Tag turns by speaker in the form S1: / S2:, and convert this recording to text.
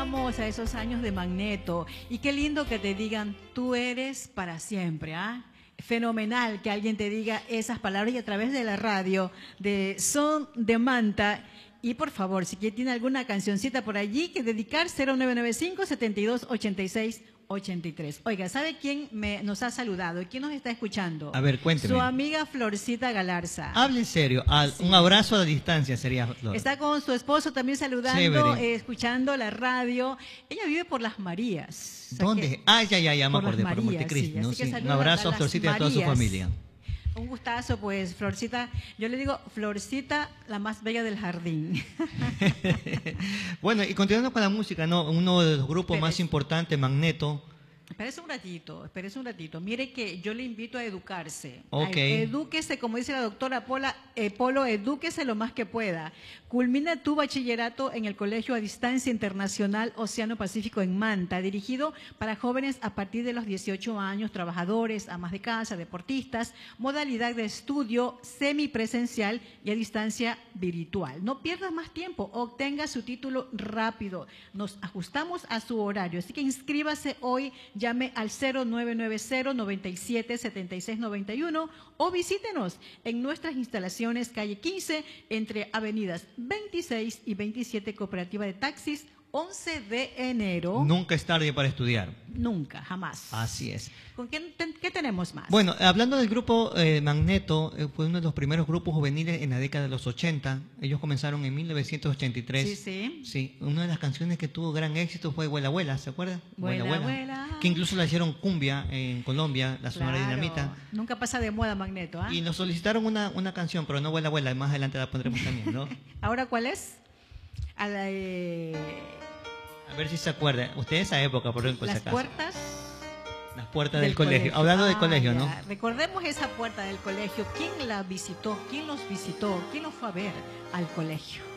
S1: recordamos a esos años de Magneto y qué lindo que te digan, tú eres para siempre, ¿ah? Fenomenal que alguien te diga esas palabras y a través de la radio de Son de Manta. Y por favor, si tiene alguna cancioncita por allí que dedicar, 0995-7286-83. Oiga, ¿sabe quién nos ha saludado y quién nos está escuchando?
S2: A ver, cuénteme.
S1: Su amiga Florcita Galarza.
S2: Hable en serio,
S1: Sí.
S2: un abrazo a la distancia sería, Flor.
S1: Está con su esposo también saludando, escuchando la radio. Ella vive por Las Marías. O sea,
S2: ¿Dónde? Ya me acordé, por Montecristo, ¿no? Sí. Un abrazo a Florcita y a toda su familia.
S1: Un gustazo, pues, Florcita. Yo le digo, Florcita, la más bella del jardín.
S2: Bueno, y continuando con la música, ¿no? Uno de los grupos más importantes, Magneto.
S1: Espérese un ratito. Mire que yo le invito a educarse.
S2: Ok.
S1: Edúquese, como dice la doctora Polo, edúquese lo más que pueda. Culmina tu bachillerato en el Colegio a Distancia Internacional Océano Pacífico en Manta, dirigido para jóvenes a partir de los 18 años, trabajadores, amas de casa, deportistas, modalidad de estudio semipresencial y a distancia virtual. No pierdas más tiempo, obtenga su título rápido. Nos ajustamos a su horario, así que inscríbase hoy. Llame al 0990-977691 o visítenos en nuestras instalaciones, calle 15, entre avenidas 26 y 27, Cooperativa de Taxis, 11 de enero.
S2: Nunca es tarde para estudiar.
S1: Nunca, jamás.
S2: Así es.
S1: ¿Con qué tenemos más?
S2: Bueno, hablando del grupo Magneto, fue uno de los primeros grupos juveniles en la década de los 80. Ellos comenzaron en 1983.
S1: Sí.
S2: Sí, una de las canciones que tuvo gran éxito fue Vuela, Vuela, ¿se acuerda?
S1: Vuela, vuela.
S2: Que incluso la hicieron cumbia en Colombia, la Sonora Dinamita.
S1: Nunca pasa de moda Magneto, ¿ah?
S2: Y nos solicitaron una canción, pero no Vuela, Vuela. Más adelante la pondremos también, ¿no?
S1: ¿Ahora cuál es?
S2: A ver si se acuerda. Usted de esa época, por ejemplo,
S1: Las puertas.
S2: Las puertas del colegio. Hablando del colegio, ¿no?
S1: Recordemos esa puerta del colegio. ¿Quién la visitó? ¿Quién los visitó? ¿Quién los fue a ver al colegio?